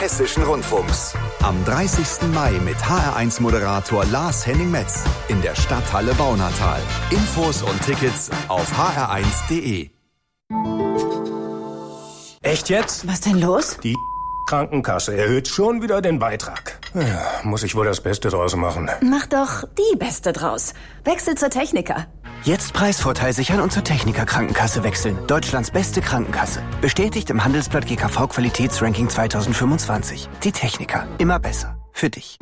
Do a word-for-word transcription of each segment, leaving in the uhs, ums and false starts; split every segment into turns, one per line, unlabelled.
Hessischen Rundfunks. Am dreißigsten Mai mit H R eins Moderator Lars Henning Metz in der Stadthalle Baunatal. Infos und Tickets auf h r eins punkt d e.
Echt jetzt?
Was denn los?
Die Krankenkasse erhöht schon wieder den Beitrag. Ja, muss ich wohl das Beste draus machen.
Mach doch die Beste draus. Wechsel zur Techniker.
Jetzt Preisvorteil sichern und zur Techniker Krankenkasse wechseln. Deutschlands beste Krankenkasse. Bestätigt im Handelsblatt G K V Qualitätsranking zwanzig fünfundzwanzig. Die Techniker. Immer besser. Für dich.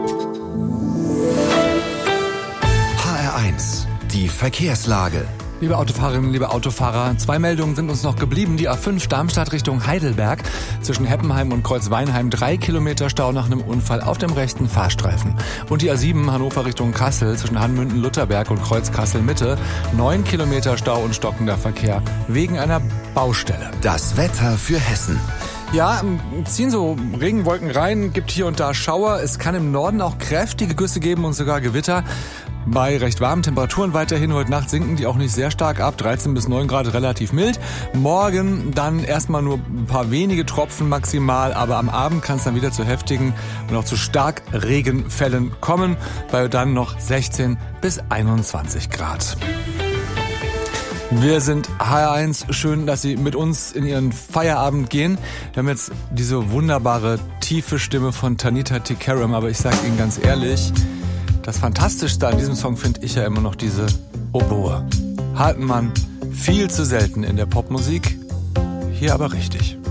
H R eins. Die Verkehrslage.
Liebe Autofahrerinnen, liebe Autofahrer, zwei Meldungen sind uns noch geblieben. Die A fünf Darmstadt Richtung Heidelberg. Zwischen Heppenheim und Kreuzweinheim drei Kilometer Stau nach einem Unfall auf dem rechten Fahrstreifen. Und die A sieben Hannover Richtung Kassel zwischen Hanmünden-Lutherberg und Kreuz Kassel-Mitte. neun Kilometer Stau und stockender Verkehr wegen einer Baustelle.
Das Wetter für Hessen.
Ja, ziehen so Regenwolken rein, gibt hier und da Schauer. Es kann im Norden auch kräftige Güsse geben und sogar Gewitter. Bei recht warmen Temperaturen weiterhin. Heute Nacht sinken die auch nicht sehr stark ab. dreizehn bis neun Grad, relativ mild. Morgen dann erstmal nur ein paar wenige Tropfen maximal. Aber am Abend kann es dann wieder zu heftigen und auch zu stark Regenfällen kommen. Bei dann noch sechzehn bis einundzwanzig Grad. Wir sind H R eins. Schön, dass Sie mit uns in Ihren Feierabend gehen. Wir haben jetzt diese wunderbare, tiefe Stimme von Tanita Tikaram. Aber ich sage Ihnen ganz ehrlich, das Fantastischste an diesem Song finde ich ja immer noch diese Oboe. Hört man viel zu selten in der Popmusik, hier aber richtig.